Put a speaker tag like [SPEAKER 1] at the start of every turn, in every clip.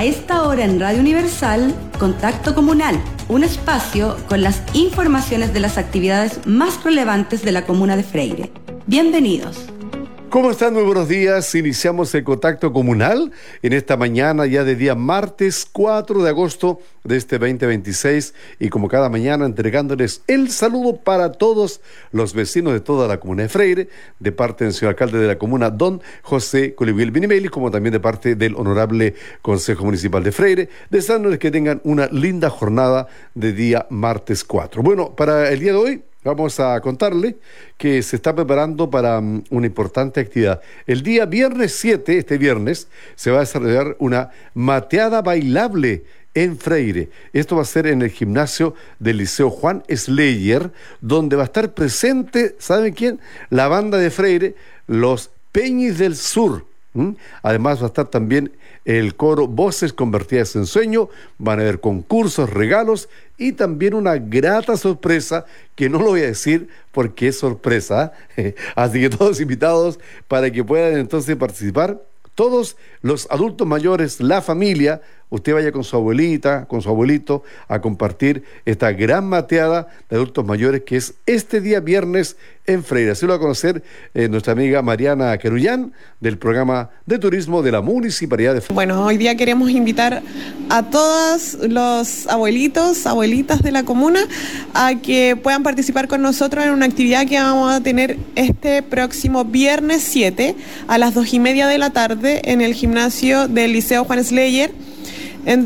[SPEAKER 1] A esta hora en Radio Universal, Contacto Comunal, un espacio con las informaciones de las actividades más relevantes de la comuna de Freire. Bienvenidos.
[SPEAKER 2] ¿Cómo están? Muy buenos días. Iniciamos el Contacto Comunal en esta mañana ya de día martes 4 de agosto de este 2026 y como cada mañana entregándoles el saludo para todos los vecinos de toda la comuna de Freire, de parte del señor alcalde de la comuna, don José Coliviel Binimeli, como también de parte del honorable Consejo Municipal de Freire, deseándoles que tengan una linda jornada de día martes 4. Bueno, para el día de hoy vamos a contarle que se está preparando para una importante actividad. El día viernes 7, este viernes, se va a desarrollar una mateada bailable en Freire. Esto va a ser en el gimnasio del Liceo Juan Slayer, donde va a estar presente, ¿saben quién? La banda de Freire, los Peñis del Sur. Además va a estar también el coro Voces Convertidas en Sueño, van a haber concursos, regalos y también una grata sorpresa que no lo voy a decir porque es sorpresa, así que todos invitados para que puedan entonces participar. Todos los adultos mayores, la familia, usted vaya con su abuelita, con su abuelito a compartir esta gran mateada de adultos mayores que es este día viernes en Freire. Así lo va a conocer nuestra amiga Mariana Querullán del programa de turismo de la Municipalidad de Freire.
[SPEAKER 3] Bueno, hoy día queremos invitar a todos los abuelitos, abuelitas de la comuna a que puedan participar con nosotros en una actividad que vamos a tener este próximo viernes 7 a las 2:30 de la tarde en el gimnasio del Liceo Juan Slayer, en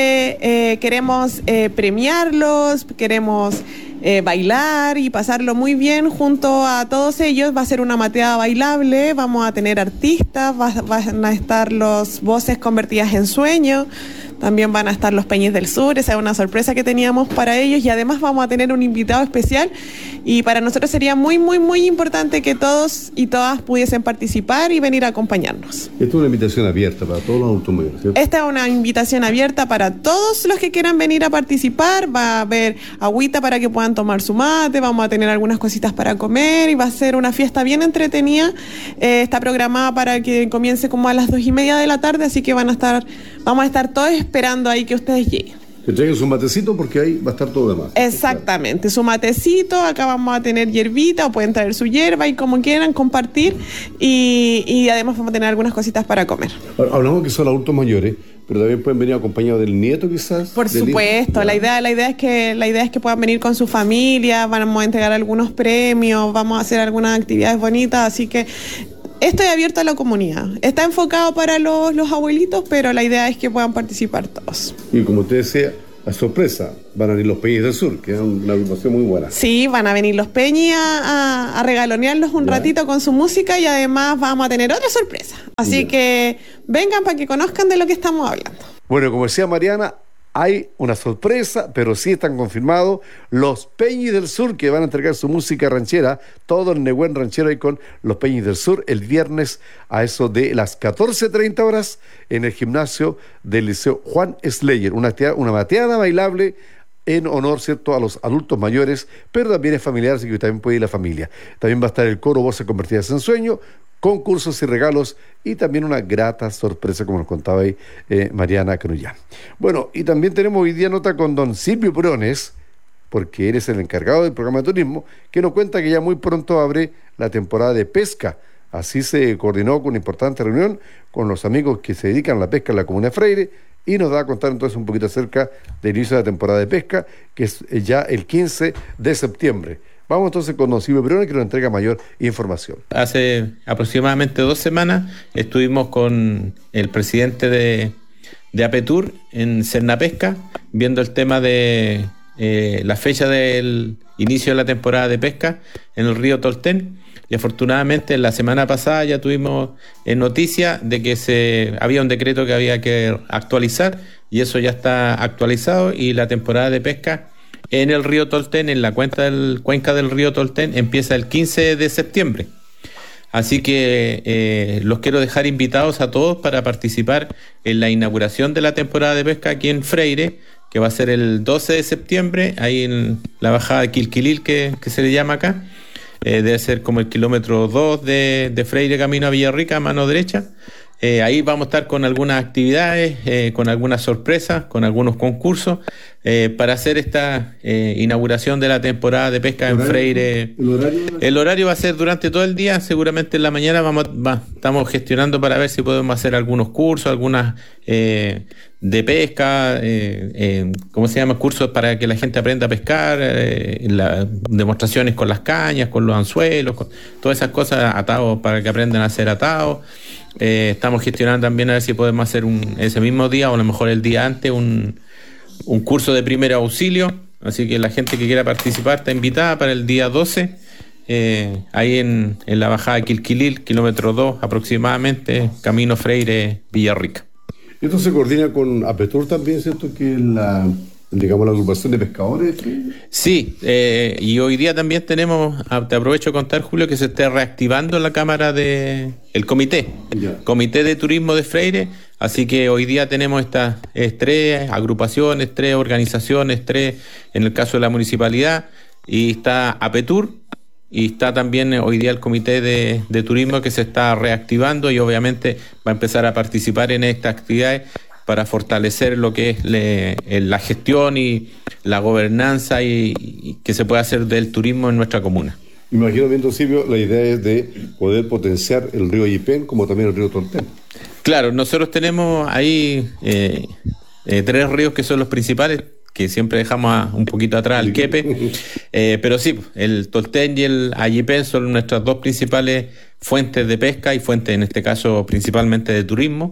[SPEAKER 3] donde queremos premiarlos, queremos bailar y pasarlo muy bien junto a todos ellos. Va a ser una mateada bailable, vamos a tener artistas, van a estar los Voces Convertidas en Sueño, también van a estar los Peñis del Sur. Esa es una sorpresa que teníamos para ellos y además vamos a tener un invitado especial y para nosotros sería muy importante que todos y todas pudiesen participar y venir a acompañarnos.
[SPEAKER 2] Esta es una invitación abierta para todos los adultos mayores, ¿cierto?
[SPEAKER 3] Esta es una invitación abierta para todos los que quieran venir a participar. Va a haber agüita para que puedan tomar su mate, vamos a tener algunas cositas para comer y va a ser una fiesta bien entretenida. Está programada para que comience como a las 2:30 de la tarde, así que vamos a estar todos esperando ahí que ustedes lleguen.
[SPEAKER 2] Que traigan su matecito porque ahí va a estar todo lo demás.
[SPEAKER 3] Exactamente, claro. Su matecito, acá vamos a tener hierbita o pueden traer su hierba y como quieran compartir y además vamos a tener algunas cositas para comer.
[SPEAKER 2] Ahora, hablamos que son adultos mayores, pero también pueden venir acompañados del nieto quizás.
[SPEAKER 3] Por supuesto, la idea es que puedan venir con su familia, vamos a entregar algunos premios, vamos a hacer algunas actividades bonitas, así que esto es abierto a la comunidad. Está enfocado para los abuelitos, pero la idea es que puedan participar todos.
[SPEAKER 2] Y como usted decía, a sorpresa, van a venir los Peñis del Sur, que es una agrupación muy buena.
[SPEAKER 3] Sí, van a venir los Peñis a regalonearlos un ratito con su música y además vamos a tener otra sorpresa. Así que vengan para que conozcan de lo que estamos hablando.
[SPEAKER 2] Bueno, como decía Mariana, hay una sorpresa, pero sí están confirmados los Peñis del Sur que van a entregar su música ranchera, todo el Nehuen ranchero ahí con los Peñis del Sur el viernes a eso de las 14:30 horas en el gimnasio del Liceo Juan Slayer, una mateada bailable en honor, ¿cierto?, a los adultos mayores, pero también es familiar, así que también puede ir la familia. También va a estar el coro Voces Convertidas en Sueño, concursos y regalos y también una grata sorpresa, como nos contaba ahí Mariana Querullán. Bueno, y también tenemos hoy día nota con don Silvio Briones, porque él es el encargado del programa de turismo, que nos cuenta que ya muy pronto abre la temporada de pesca. Así se coordinó con una importante reunión con los amigos que se dedican a la pesca en la comuna de Freire y nos da a contar entonces un poquito acerca del inicio de la temporada de pesca, que es ya el 15 de septiembre. Vamos entonces con don Silvio Briones, que nos entrega mayor información.
[SPEAKER 4] Hace aproximadamente 2 semanas estuvimos con el presidente de Apetur en Cernapesca, viendo el tema de la fecha del inicio de la temporada de pesca en el río Tolten. Y afortunadamente la semana pasada ya tuvimos noticia de que había un decreto que había que actualizar y eso ya está actualizado y la temporada de pesca en el río Tolten, en la cuenca del río Tolten, empieza el 15 de septiembre. Así que los quiero dejar invitados a todos para participar en la inauguración de la temporada de pesca aquí en Freire, que va a ser el 12 de septiembre, ahí en la bajada de Quilquilil, que se le llama acá. Debe ser como el kilómetro 2 de Freire camino a Villarrica, a mano derecha. Ahí vamos a estar con algunas actividades, con algunas sorpresas, con algunos concursos, para hacer esta inauguración de la temporada de pesca en Freire. ¿El horario va a ser durante todo el día? Seguramente en la mañana estamos gestionando para ver si podemos hacer algunos cursos, algunas de pesca, ¿cómo se llama? Cursos para que la gente aprenda a pescar, demostraciones con las cañas, con los anzuelos, con todas esas cosas, atados para que aprendan a hacer atados. Estamos gestionando también a ver si podemos hacer ese mismo día o a lo mejor el día antes un curso de primer auxilio, así que la gente que quiera participar está invitada para el día 12, ahí en la bajada de Quilquilil, kilómetro 2 aproximadamente, camino Freire Villarrica.
[SPEAKER 2] ¿Esto se coordina con APETUR también, cierto? Que es la agrupación de pescadores.
[SPEAKER 4] Sí, y hoy día también tenemos, te aprovecho de contar, Julio, que se está reactivando la cámara el comité de turismo de Freire, así que hoy día tenemos estas 3 agrupaciones, 3 organizaciones, 3 en el caso de la municipalidad, y está APETUR, y está también hoy día el comité de turismo que se está reactivando y obviamente va a empezar a participar en estas actividades para fortalecer lo que es la gestión y la gobernanza y que se pueda hacer del turismo en nuestra comuna.
[SPEAKER 2] Imagino bien, don Silvio, la idea es de poder potenciar el río Yipén como también el río Tolten. Claro, nosotros tenemos ahí
[SPEAKER 4] 3 ríos que son los principales, que siempre dejamos un poquito atrás al Quepe, pero sí, el Tolten y el Ayipén son nuestras 2 principales fuentes de pesca y fuentes, en este caso, principalmente de turismo,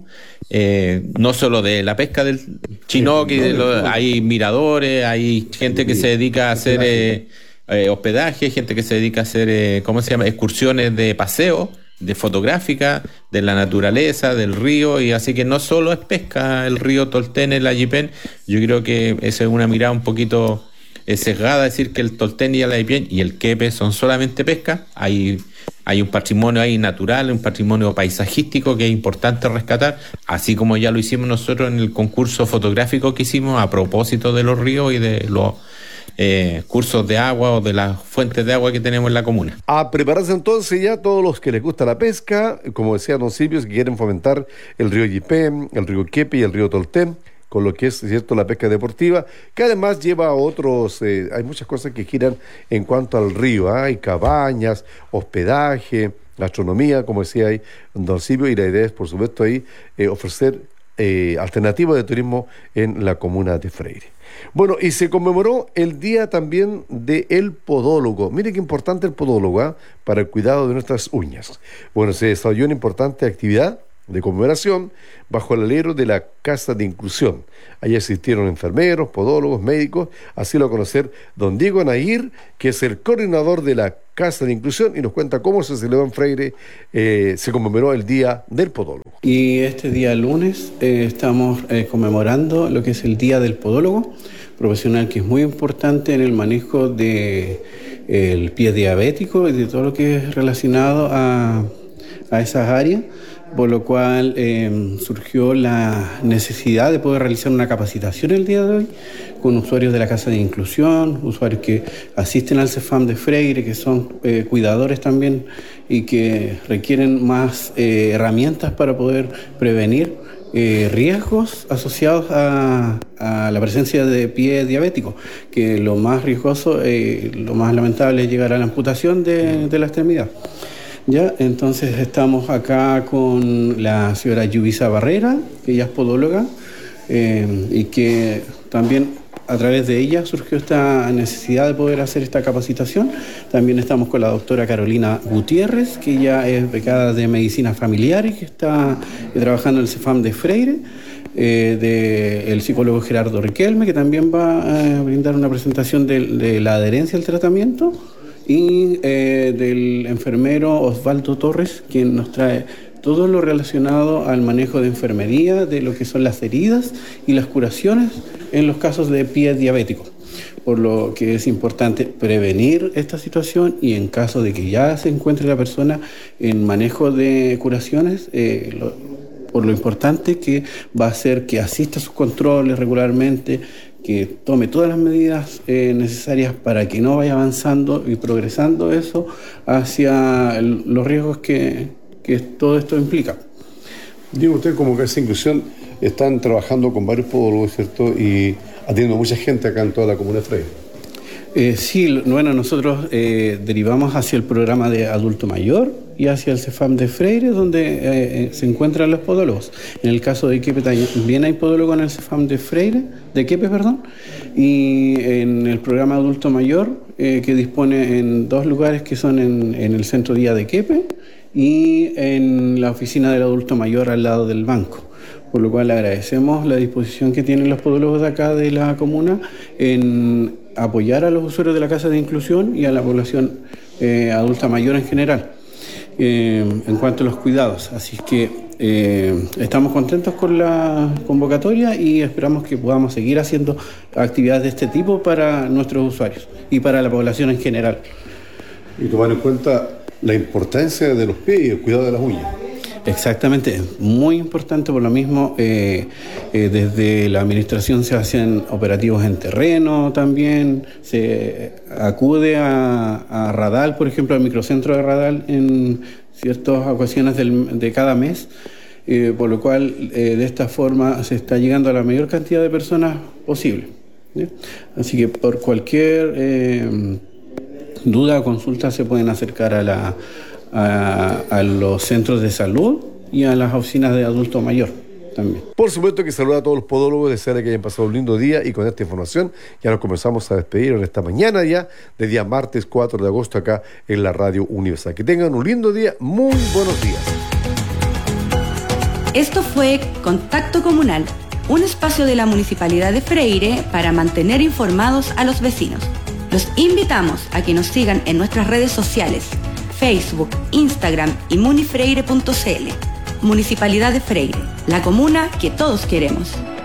[SPEAKER 4] no solo de la pesca del chinoque, hay miradores, hay gente que se dedica a hacer hospedaje, gente que se dedica a hacer, excursiones de paseo, de fotográfica, de la naturaleza, del río, y así que no solo es pesca el río Tolten, el Ayipén. Yo creo que esa es una mirada un poquito sesgada, decir que el Tolten y el Ayipén y el Quepe son solamente pesca. Hay un patrimonio ahí natural, un patrimonio paisajístico que es importante rescatar, así como ya lo hicimos nosotros en el concurso fotográfico que hicimos a propósito de los ríos y de los cursos de agua o de las fuentes de agua que tenemos en la comuna.
[SPEAKER 2] A prepararse entonces ya todos los que les gusta la pesca, como decía don Silvio, que quieren fomentar el río Yipén, el río Quepe y el río Tolten, con lo que es cierto la pesca deportiva, que además lleva a otros, hay muchas cosas que giran en cuanto al río, hay cabañas, hospedaje, gastronomía, como decía ahí don Silvio, y la idea es por supuesto ahí ofrecer alternativas de turismo en la comuna de Freire. Bueno, y se conmemoró el día también del podólogo. Mire qué importante el podólogo, para el cuidado de nuestras uñas. Bueno, se desarrolló una importante actividad de conmemoración bajo el alero de la Casa de Inclusión. Allí asistieron enfermeros, podólogos, médicos, así lo va a conocer don Diego Nahir, que es el coordinador de la Casa de Inclusión, y nos cuenta cómo se celebró en Freire, se conmemoró el Día del Podólogo.
[SPEAKER 5] Y este día lunes estamos conmemorando lo que es el Día del Podólogo, profesional que es muy importante en el manejo del pie diabético y de todo lo que es relacionado a esas áreas, por lo cual surgió la necesidad de poder realizar una capacitación el día de hoy con usuarios de la Casa de Inclusión, usuarios que asisten al CEFAM de Freire, que son cuidadores también y que requieren más herramientas para poder prevenir riesgos asociados a la presencia de pie diabético, que lo más riesgoso, lo más lamentable es llegar a la amputación de la extremidad. Ya, entonces estamos acá con la señora Yubisa Barrera, que ella es podóloga, y que también a través de ella surgió esta necesidad de poder hacer esta capacitación. También estamos con la doctora Carolina Gutiérrez, que ella es becada de Medicina Familiar y que está trabajando en el CEFAM de Freire, del psicólogo Gerardo Riquelme, que también va a brindar una presentación de la adherencia al tratamiento, y del enfermero Osvaldo Torres, quien nos trae todo lo relacionado al manejo de enfermería, de lo que son las heridas y las curaciones en los casos de pie diabético. Por lo que es importante prevenir esta situación y en caso de que ya se encuentre la persona en manejo de curaciones, por lo importante que va a ser que asista a sus controles regularmente, que tome todas las medidas necesarias para que no vaya avanzando y progresando eso hacia los riesgos que todo esto implica.
[SPEAKER 2] Digo, usted como Casa Inclusión están trabajando con varios podólogos, ¿cierto? Y atiendo a mucha gente acá en toda la comuna de Freire.
[SPEAKER 5] Sí, bueno, nosotros derivamos hacia el programa de adulto mayor y hacia el CEFAM de Freire, donde se encuentran los podólogos. En el caso de Iquipe también hay podólogo en el CEFAM de Freire, de Iquipe, perdón, y en el programa adulto mayor, que dispone en 2 lugares que son en el centro día de Iquipe y en la oficina del adulto mayor al lado del banco. Por lo cual agradecemos la disposición que tienen los podólogos de acá de la comuna en apoyar a los usuarios de la Casa de Inclusión y a la población adulta mayor en general en cuanto a los cuidados. Así que estamos contentos con la convocatoria y esperamos que podamos seguir haciendo actividades de este tipo para nuestros usuarios y para la población en general.
[SPEAKER 2] Y tomar en cuenta la importancia de los pies y el cuidado de las uñas.
[SPEAKER 5] Exactamente, es muy importante. Por lo mismo, desde la administración se hacen operativos en terreno también, se acude a Radal, por ejemplo, al microcentro de Radal en ciertas ocasiones de cada mes, por lo cual de esta forma se está llegando a la mayor cantidad de personas posible, ¿sí? Así que por cualquier duda o consulta se pueden acercar a los centros de salud y a las oficinas de adulto mayor también.
[SPEAKER 2] Por supuesto que saluda a todos los podólogos, desearles que hayan pasado un lindo día y con esta información ya nos comenzamos a despedir en esta mañana ya de día martes 4 de agosto acá en la Radio Universal. Que tengan un lindo día, muy buenos días.
[SPEAKER 1] Esto fue Contacto Comunal, un espacio de la Municipalidad de Freire para mantener informados a los vecinos. Los invitamos a que nos sigan en nuestras redes sociales, Facebook, Instagram y munifreire.cl. Municipalidad de Freire, la comuna que todos queremos.